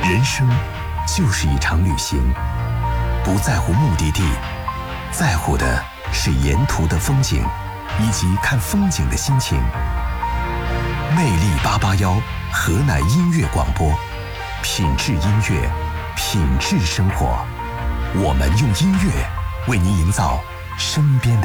人生就是一场旅行，不在乎目的地，在乎的是沿途的风景，以及看风景的心情。魅力881河南音乐广播，品质音乐，品质生活。我们用音乐为您营造身边的